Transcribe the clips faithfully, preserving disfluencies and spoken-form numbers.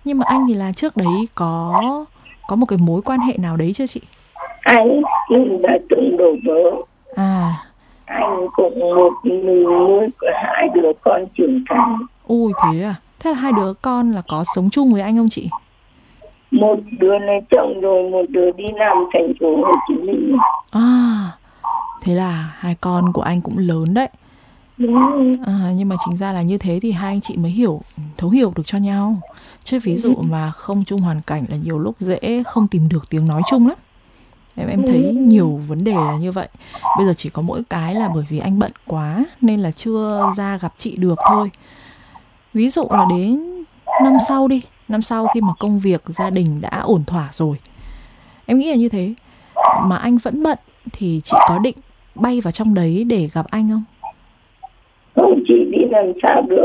Nhưng mà anh thì là trước đấy có có một cái mối quan hệ nào đấy chưa chị? Anh cũng đã từng đổ vỡ. À, Anh cũng một mình nuôi hai đứa con trưởng thành. ui thế à. Thế là hai đứa con là có sống chung với anh không chị? Một đứa lấy chồng rồi, một đứa đi làm thành phố Hồ Chí Minh. À, thế là hai con của anh cũng lớn đấy. Đúng. À, nhưng mà chính ra là như thế thì hai anh chị mới hiểu, thấu hiểu được cho nhau. Chứ ví dụ mà không chung hoàn cảnh là nhiều lúc dễ không tìm được tiếng nói chung lắm. Em em thấy nhiều vấn đề là như vậy. Bây giờ chỉ có mỗi cái là bởi vì anh bận quá nên là chưa ra gặp chị được thôi. Ví dụ là đến năm sau đi, năm sau khi mà công việc gia đình đã ổn thỏa rồi, em nghĩ là như thế, mà anh vẫn bận thì chị có định bay vào trong đấy để gặp anh không? Không, chị đi làm sao được.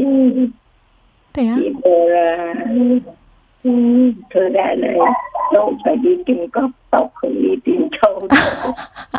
Thế á? Chị bảo là thời đại này đâu phải đi tìm cóc, tóc không đi tìm trâu đâu.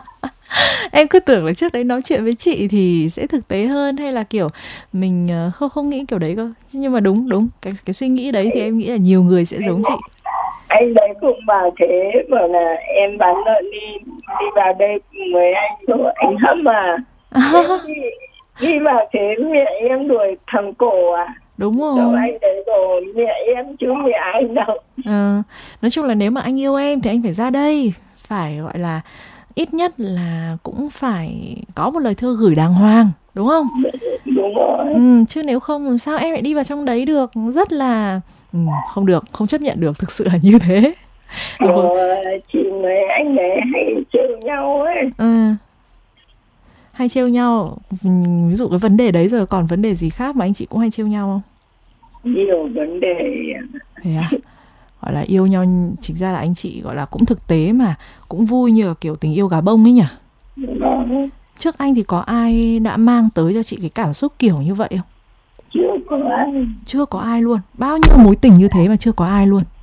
Em cứ tưởng là trước đấy nói chuyện với chị thì sẽ thực tế hơn, hay là kiểu mình không không nghĩ kiểu đấy cơ. Nhưng mà đúng đúng cái cái suy nghĩ đấy thì em nghĩ là nhiều người sẽ giống chị. Anh đấy cũng bảo thế, bảo là em bán lợn đi đi vào đây cùng với anh thôi, anh hâm à. Em đi, đi vào thế mẹ em đuổi thằng cổ à. Đúng Cháu rồi. anh đấy rồi mẹ em chứ mẹ anh đâu. Ờ, nói chung là nếu mà anh yêu em thì anh phải ra đây, phải gọi là ít nhất là cũng phải có một lời thơ gửi đàng hoàng, đúng không? Đúng rồi. Ừ, chứ nếu không làm sao em lại đi vào trong đấy được, rất là ừ, không được, không chấp nhận được, thực sự là như thế. Kiểu chị với anh đấy hay trêu nhau ấy. Ừ, hay trêu nhau. Ừ, ví dụ cái vấn đề đấy rồi còn vấn đề gì khác mà anh chị cũng hay trêu nhau không? Nhiều vấn đề. Thế à? Gọi là yêu nhau, chính ra là anh chị gọi là cũng thực tế mà, cũng vui như kiểu tình yêu gà bông ấy nhỉ? Đó. Trước anh thì có ai đã mang tới cho chị cái cảm xúc kiểu như vậy không? Chưa có ai. Chưa có ai luôn. Bao nhiêu mối tình như thế mà chưa có ai luôn.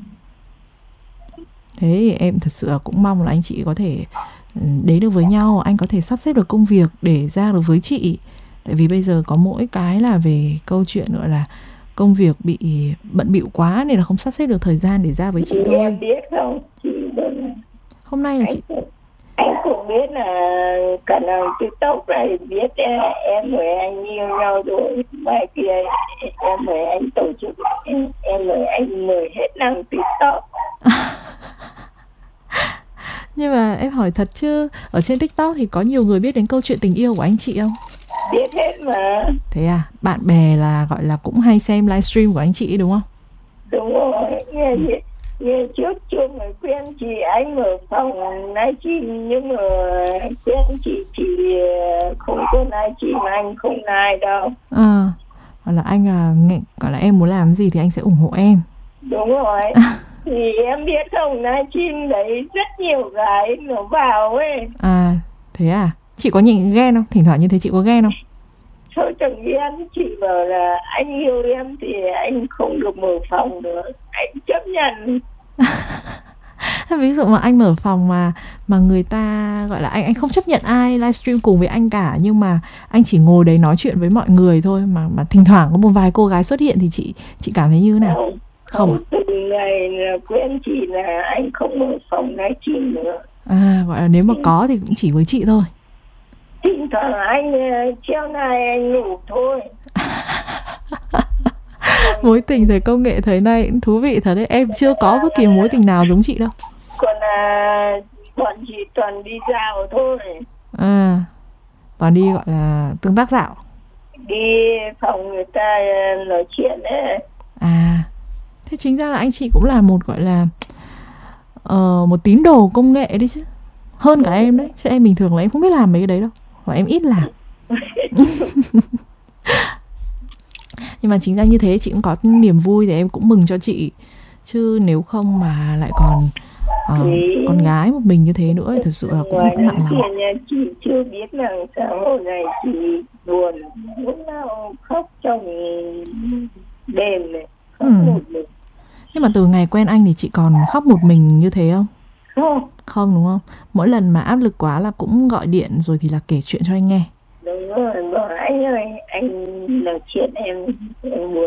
Thế thì em thật sự là cũng mong là anh chị có thể đến được với nhau, anh có thể sắp xếp được công việc để ra được với chị. Tại vì bây giờ có mỗi cái là về câu chuyện gọi là công việc bị bận bịu quá nên là không sắp xếp được thời gian để ra với chị thôi. Em biết không, chị đơn Hôm nay là anh chị anh cũng biết là cả nào TikTok này biết em với anh yêu nhau rồi, mai kia em với anh tổ chức, em, em với anh mời hết năng TikTok. Nhưng mà em hỏi thật chứ, ở trên TikTok thì có nhiều người biết đến câu chuyện tình yêu của anh chị không? Biết hết mà. Thế à, bạn bè là gọi là cũng hay xem livestream của anh chị đúng không? Đúng rồi, nghe, nghe, nghe trước chưa mới quen chị anh ở phòng livestream, nhưng mà quen chị chị không có livestream, anh không like đâu. Ờ, gọi là anh là gọi là em muốn làm gì thì anh sẽ ủng hộ em. Đúng rồi. Thì em biết không, livestream đấy rất nhiều gái nó vào ấy. À, thế à? Chị có nhịn ghen không? Thỉnh thoảng như thế chị có ghen không? Thôi chẳng ghen, chị bảo là anh yêu em thì anh không được mở phòng nữa, anh chấp nhận. Ví dụ mà anh mở phòng mà mà người ta gọi là anh anh không chấp nhận ai livestream cùng với anh cả, nhưng mà anh chỉ ngồi đấy nói chuyện với mọi người thôi, mà mà thỉnh thoảng có một vài cô gái xuất hiện thì chị chị cảm thấy như thế nào? Không, Không không, à? từ ngày là quen chị là anh không mở phòng livestream nữa. À, gọi là nếu mà có thì cũng chỉ với chị thôi. Thỉnh thoảng anh treo này anh ngủ thôi. Mối tình thời công nghệ thời nay cũng thú vị thật đấy. Em chưa có bất kỳ mối tình nào giống chị đâu. Còn à, bọn chị toàn đi dạo thôi. À, toàn đi gọi là tương tác dạo. Đi phòng người ta nói chuyện đấy. À, thế chính ra là anh chị cũng là một gọi là uh, một tín đồ công nghệ đấy chứ. Hơn cả em đấy. Chứ em bình thường là em không biết làm mấy cái đấy đâu, và em ít làm. Nhưng mà chính ra như thế chị cũng có niềm vui thì em cũng mừng cho chị. Chứ nếu không mà lại còn uh, con gái một mình như thế nữa thì thật sự là cũng, cũng nặng lòng. Chị chưa biết là xã hội này chị buồn, lúc nào khóc trong đêm này, khóc ừ. một mình. Nhưng mà từ ngày quen anh thì chị còn khóc một mình như thế không? Không. Không đúng không? Mỗi lần mà áp lực quá là cũng gọi điện rồi thì là kể chuyện cho anh nghe. Đúng rồi, bảo anh ơi, anh nói chuyện em, em buồn lắm.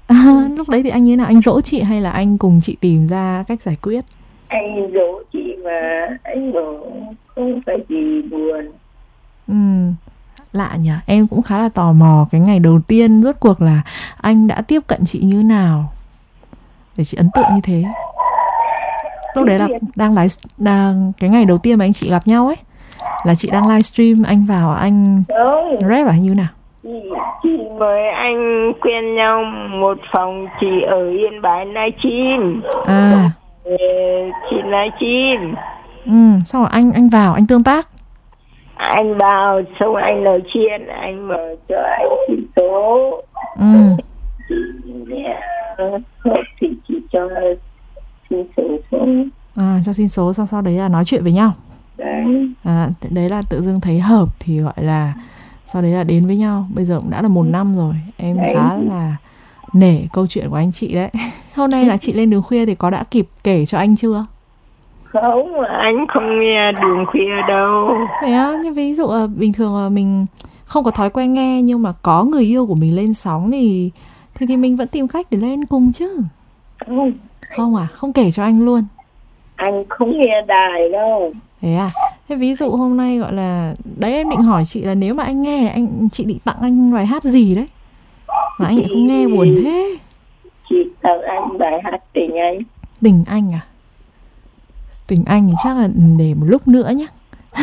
À, lúc đấy thì anh như thế nào? Anh dỗ chị hay là anh cùng chị tìm ra cách giải quyết? Anh dỗ chị mà anh bảo không phải gì buồn. Ừ, lạ nhỉ. Em cũng khá là tò mò cái ngày đầu tiên rốt cuộc là anh đã tiếp cận chị như nào để chị ấn tượng như thế. Lúc đấy là đang live, đang cái ngày đầu tiên mà anh chị gặp nhau ấy, là chị đang livestream, anh vào anh Đúng. rap à như nào? Chị, chị mời anh quen nhau một phòng, chị ở Yên Bái livestream. À, chị livestream. ừ, xong rồi anh anh vào anh tương tác. Anh vào xong anh nói chuyện, anh mở cho anh xin số. Ừ. Chị hợp thì chị cho xin số xuống. À, cho xin số, sau sau đấy là nói chuyện với nhau. Đấy. À, đấy là tự dưng thấy hợp thì gọi là sau đấy là đến với nhau. Bây giờ cũng đã là một năm rồi. Em đấy. Khá là nể câu chuyện của anh chị đấy. Hôm nay là chị lên đường khuya thì có đã kịp kể cho anh chưa? Không, anh không nghe đường khuya đâu. Thế á, như ví dụ bình thường mình không có thói quen nghe, nhưng mà có người yêu của mình lên sóng thì thì thì mình vẫn tìm cách để lên cùng chứ. Không. Không à, không kể cho anh luôn. Anh không nghe đài đâu. Thế à? Thế ví dụ hôm nay gọi là đấy, em định hỏi chị là nếu mà anh nghe anh chị định tặng anh bài hát gì đấy mà anh lại không nghe, buồn thế. Chị tặng anh bài hát Tình Anh. Tình Anh à? Tình Anh thì chắc là để một lúc nữa nhé.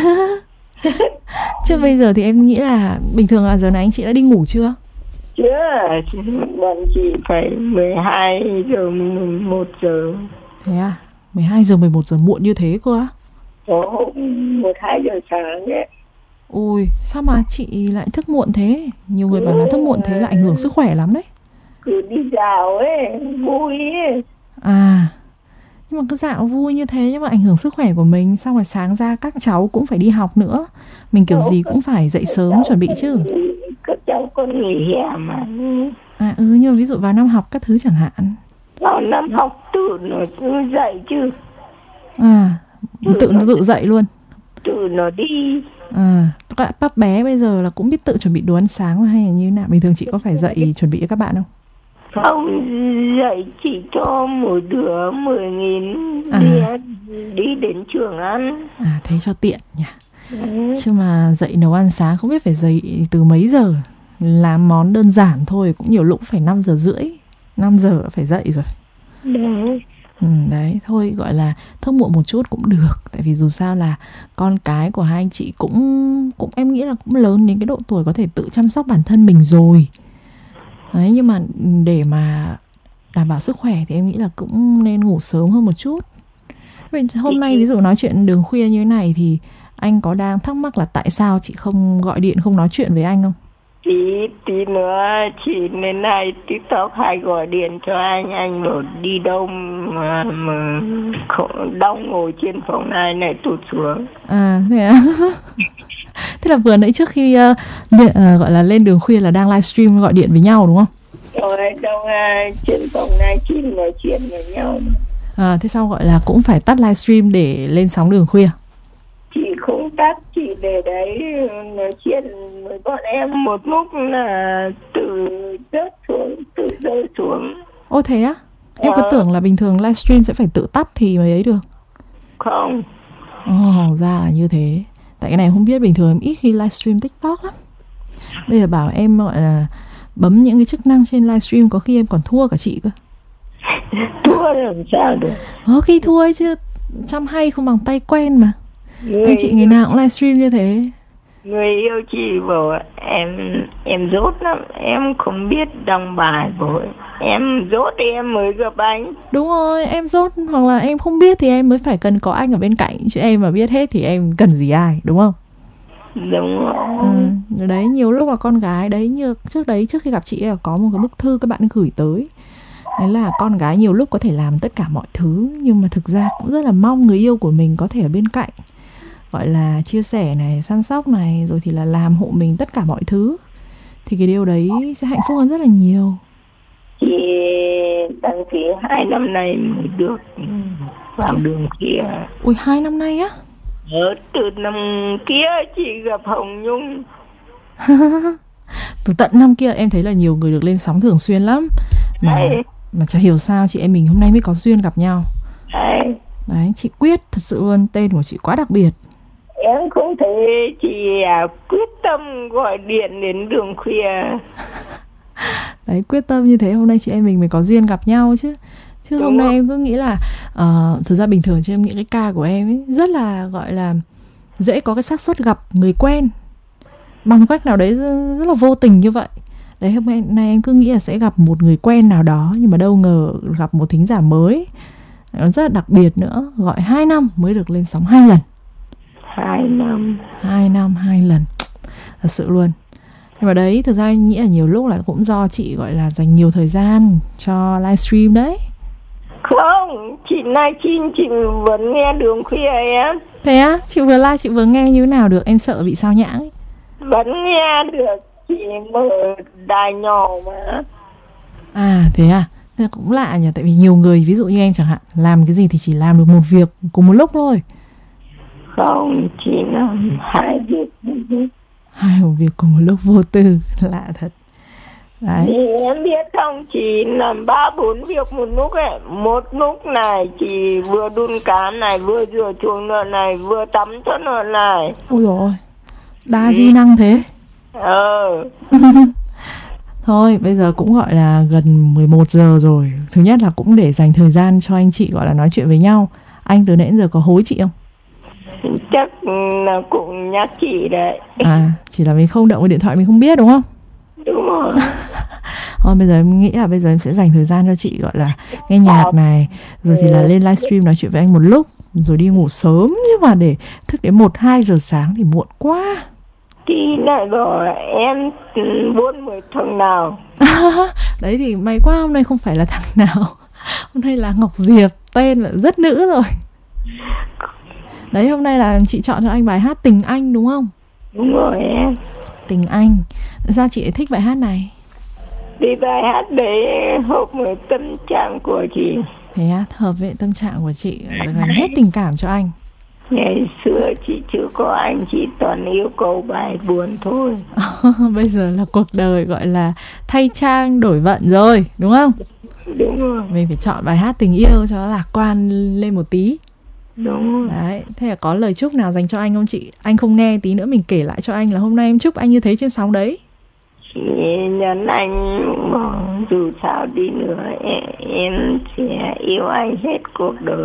Chứ bây giờ thì em nghĩ là bình thường là giờ này anh chị đã đi ngủ chưa? Chưa, bọn chị phải mười hai giờ mười một giờ. Thế à? mười hai giờ mười một giờ muộn như thế cơ á? Ồ, một hai giờ sáng đấy. Ôi, sao mà chị lại thức muộn thế? Nhiều người bảo là thức muộn thế là ảnh hưởng sức khỏe lắm đấy. Cứ đi dạo ấy, vui ấy. À, nhưng mà cứ dạo vui như thế nhưng mà ảnh hưởng sức khỏe của mình. Xong rồi sáng ra các cháu cũng phải đi học nữa. Mình kiểu gì cũng phải dậy sớm chuẩn bị chứ. Các cháu con nghỉ hè mà. À ừ, nhưng mà ví dụ vào năm học các thứ chẳng hạn. Vào năm học tự nó cứ dậy chứ. À, tự tự nó tự dậy luôn. Tự nó đi. À, các bác bé bây giờ là cũng biết tự chuẩn bị đồ ăn sáng hay là như thế nào? Bình thường chị có phải dậy chuẩn bị cho các bạn không? Không, dạy chỉ cho mỗi đứa mười nghìn à. đi, đi đến trường ăn. À, thế cho tiện nhỉ. Ừ. Chứ mà dậy nấu ăn sáng không biết phải dậy từ mấy giờ. Làm món đơn giản thôi cũng nhiều lúc phải năm giờ rưỡi, năm giờ phải dậy rồi. Đấy. Ừ, đấy, thôi gọi là thức muộn một chút cũng được. Tại vì dù sao là con cái của hai anh chị cũng, cũng em nghĩ là cũng lớn đến cái độ tuổi có thể tự chăm sóc bản thân mình rồi. Đấy, nhưng mà để mà đảm bảo sức khỏe thì em nghĩ là cũng nên ngủ sớm hơn một chút. Vậy hôm nay ví dụ nói chuyện đường khuya như thế này thì anh có đang thắc mắc là tại sao chị không gọi điện, không nói chuyện với anh không? Tí, tí nữa chị đến này TikTok hay gọi điện cho anh. Anh bảo đi đâu mà, mà đau ngồi trên phòng này này tụt xuống. À, thế à? Thế là vừa nãy trước khi uh, uh, gọi là lên đường khuya là đang livestream gọi điện với nhau đúng không? Rồi đâu uh, trên phòng này chị nói chuyện với nhau. À, thế sao gọi là cũng phải tắt livestream để lên sóng đường khuya? Chị không tắt, chị để đấy nói chuyện với bọn em một lúc là tự rớt xuống, tự rơi xuống. Ô thế á? Em cứ tưởng là bình thường livestream sẽ phải tự tắt thì mới ấy được. Không. Ồ, oh, ra là như thế. Tại cái này không biết, bình thường em ít khi livestream TikTok lắm. Bây giờ bảo em gọi là bấm những cái chức năng trên livestream có khi em còn thua cả chị cơ. Thua làm sao được? Có khi thua ấy chứ, chăm hay không bằng tay quen mà. Người anh chị ngày nào cũng livestream như thế. Người yêu chị bảo em em dốt lắm, em không biết đăng bài rồi. Em dốt thì em mới gặp anh. Đúng rồi, em dốt hoặc là em không biết thì em mới phải cần có anh ở bên cạnh. Chứ em mà biết hết thì em cần gì ai, đúng không? Đúng rồi. Ừ, đấy, nhiều lúc là con gái đấy, như trước đấy, trước khi gặp chị là có một cái bức thư các bạn gửi tới. Đấy là con gái nhiều lúc có thể làm tất cả mọi thứ, nhưng mà thực ra cũng rất là mong người yêu của mình có thể ở bên cạnh, gọi là chia sẻ này, săn sóc này, rồi thì là làm hộ mình tất cả mọi thứ. Thì cái điều đấy sẽ hạnh phúc hơn rất là nhiều. Chị đăng ký hai năm nay mới được vào đường kia. Ui, hai năm nay á? Ở từ năm kia chị gặp Hồng Nhung. Từ tận năm kia em thấy là nhiều người được lên sóng thường xuyên lắm. Mà, Đấy. mà chả hiểu sao chị em mình hôm nay mới có duyên gặp nhau. Đấy. Đấy, chị Quyết, thật sự luôn, tên của chị quá đặc biệt. Em không thấy chị à, quyết tâm gọi điện đến đường khuya. Đấy, quyết tâm như thế hôm nay chị em mình mới có duyên gặp nhau chứ. Chứ Đúng hôm nay không? em cứ nghĩ là uh, thực ra bình thường trên những cái ca của em ấy rất là gọi là dễ có cái xác suất gặp người quen bằng cách nào đấy rất, rất là vô tình như vậy. Đấy, hôm nay em cứ nghĩ là sẽ gặp một người quen nào đó, nhưng mà đâu ngờ gặp một thính giả mới, nó rất là đặc biệt nữa, gọi hai năm mới được lên sóng hai lần. Hai năm. Hai năm hai lần, thật sự luôn. Nhưng mà đấy, thực ra em nghĩ là nhiều lúc là cũng do chị gọi là dành nhiều thời gian cho livestream đấy. Không, chị livestream chị vẫn nghe đường khuya em. Thế á, chị vừa live chị vừa nghe như thế nào được, em sợ bị sao nhãng ấy. Vẫn nghe được, chị mở đài nhỏ mà. À thế à, thế cũng lạ nhỉ, tại vì nhiều người ví dụ như em chẳng hạn, làm cái gì thì chỉ làm được một việc cùng một lúc thôi. Không, chị làm hai việc. Hai một việc cùng một lúc, vô tư, lạ thật. Đấy. Thì em biết không, chị làm ba bốn việc một lúc ấy. Một lúc này chị vừa đun cá này, vừa rửa chuồng lợn này, vừa tắm cho lợn này. Ôi dồi ôi, đa di năng thế. Ờ. Thôi bây giờ cũng gọi là gần mười một giờ rồi. Thứ nhất là cũng để dành thời gian cho anh chị gọi là nói chuyện với nhau. Anh từ nãy đến giờ có hối chị không? Chắc là cũng nhắc chị đấy. À, chỉ là mình không động vào điện thoại mình không biết đúng không? Đúng rồi. Thôi bây giờ em nghĩ là bây giờ em sẽ dành thời gian cho chị gọi là nghe nhạc này, rồi thì là lên livestream nói chuyện với anh một lúc, rồi đi ngủ sớm. Nhưng mà để thức đến một hai giờ sáng thì muộn quá. Thì lại rồi em buôn một thằng nào. Đấy thì may quá hôm nay không phải là thằng nào. Hôm nay là Ngọc Diệp, tên là rất nữ rồi. Đấy, hôm nay là chị chọn cho anh bài hát Tình Anh đúng không? Đúng rồi em. Tình Anh. Sao chị lại thích bài hát này? Vì bài hát đấy hợp với tâm trạng của chị. Thế á, hợp với tâm trạng của chị, dành hết tình cảm cho anh. Ngày xưa chị chưa có anh, chị toàn yêu cầu bài buồn thôi. Bây giờ là cuộc đời gọi là thay trang đổi vận rồi, đúng không? Đúng rồi. Mình phải chọn bài hát tình yêu cho nó lạc quan lên một tí. Đúng rồi. Đấy, thế là có lời chúc nào dành cho anh không chị? Anh không nghe, tí nữa mình kể lại cho anh là hôm nay em chúc anh như thế trên sóng đấy. Chị nhắn anh dù sao đi nữa em, em sẽ yêu anh hết cuộc đời.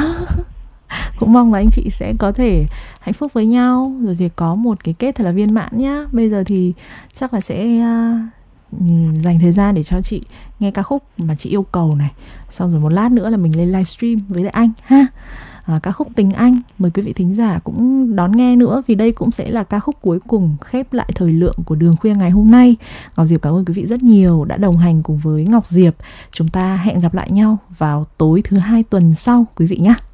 Cũng mong là anh chị sẽ có thể hạnh phúc với nhau, rồi thì có một cái kết thật là viên mãn nhá. Bây giờ thì chắc là sẽ uh, dành thời gian để cho chị nghe ca khúc mà chị yêu cầu này. Xong rồi một lát nữa là mình lên livestream với lại anh ha. À, ca khúc Tình Anh, mời quý vị thính giả cũng đón nghe nữa, vì đây cũng sẽ là ca khúc cuối cùng khép lại thời lượng của Đường Khuya ngày hôm nay. Ngọc Diệp cảm ơn quý vị rất nhiều đã đồng hành cùng với Ngọc Diệp. Chúng ta hẹn gặp lại nhau vào tối thứ hai tuần sau quý vị nhé.